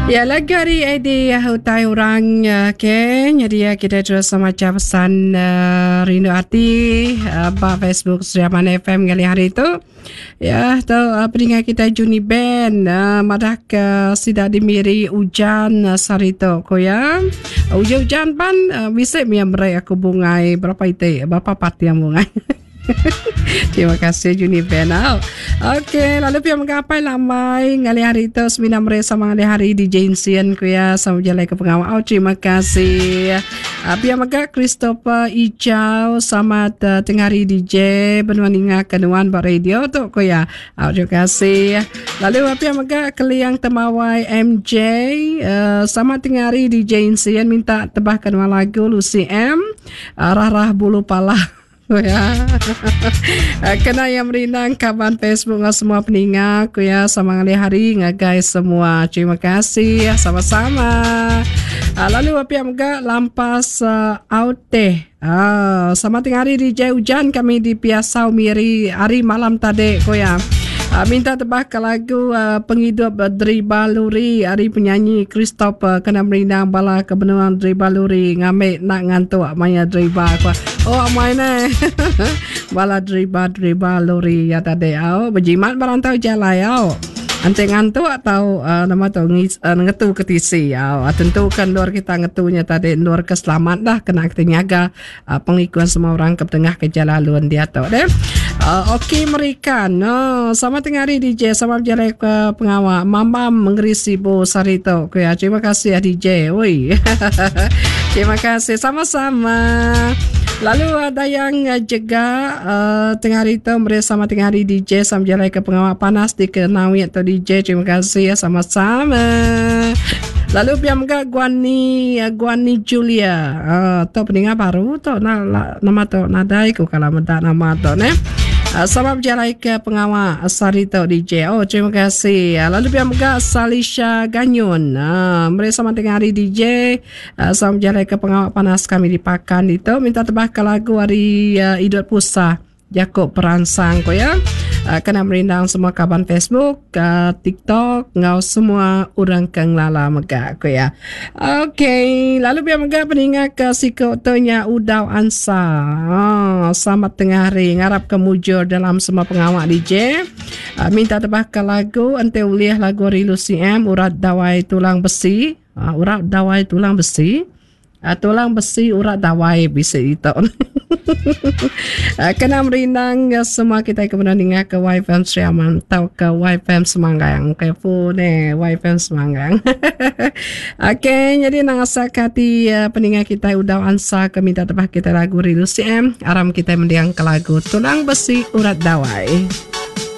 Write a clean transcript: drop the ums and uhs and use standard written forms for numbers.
Ya lagi di hutai orang ke jadi kita terus macam pesan rindu hati ba Facebook Sriaman FM kali hari itu ya tahu peningat kita Juni Ben madah ke sidak dimiri hujan sarito ko ya hujan pan bisa miam berai aku bungai berapa itu berapa part yang bungai. Terima kasih Juni Benal. Okey, lalu pihak menggapai lamai ngali hari itu semina mereka sama ngali hari di Jensian ku ya sama jalan ke pengawal. Terima kasih. Pihak megak Christopher Ijau sama tengah hari DJ benuan ingat kenuan buat radio tu ku ya. Terima kasih. Lalu pihak megak keliang temawai MJ sama tengah hari di Jensian minta tebah kenuan lagu Lucy M. Rah-rah bulu pala. Ya. Kena yang merinang kaban Facebook semua peningat ku ya sama ngali hari guys semua. Terima kasih sama-sama. Lalu api amga lampas out teh. Sama tengah hari di Jai Hujan kami di Piasau Miri hari malam tadi ku ya. Minta tebah ke lagu penghidup Dri Baluri hari penyanyi Christopher kena merinang bala kebenaran Dri Baluri ngambil nak ngantuk maya Dri Baluri. Oh amai bala Dri Baluri ya tadi berjimat barantau jalan ya. Ante ngantuk atau nama tu ngetu ketisi ya. Tentukan luar kita ngetunya tadi luar keselamat dah kena kita nyaga pengikuan semua orang ke tengah ke jalan luan dia tu deh. Okey mereka sama tengah hari DJ sama berjalan ke pengawal Mambam mengerisi Bo Sarito ku ya. Terima kasih ya DJ. Oi. Terima kasih sama-sama. Lalu ada yang juga tengah hari itu bersama tengah hari DJ sama jalan ke pengawal panas di Kenawi atau DJ. Terima kasih ya sama-sama. Lalu biar enggak Guani Julia. Tu peningat baru tu nama tu nadai ku kalau mendak nama tu ne. Sama berjalan ke pengawal Sarito DJ. Oh terima kasih. Lalu biar enggak Salisha Ganyun. Bersama tengah hari DJ sama berjalan ke pengawal panas kami di Pakan itu minta tebah ke lagu hari Idul Pusa Jakob Peransang ko ya. Kena merindang semua kaban Facebook, TikTok, ngau semua orang keng lala megak ko ya. Okey, lalu biar megak peningat ke sikotonya Udau Ansa. Selamat tengah hari ngarap kemujur dalam semua pengawal DJ. Minta tebah ke lagu ente uliah lagu Lucy M urat dawai tulang besi. Urat dawai tulang besi. Tulang besi urat dawai bisa itu. Kena merindang semua kita kemudian dengar ke YFM Sriaman atau ke YFM Semanggang ke phone YFM Semanggang. Okey, jadi nang asakati peningat kita udah ansa ke minta tebah kita lagu Lucy M. Aram kita mendiang ke lagu tulang besi urat dawai.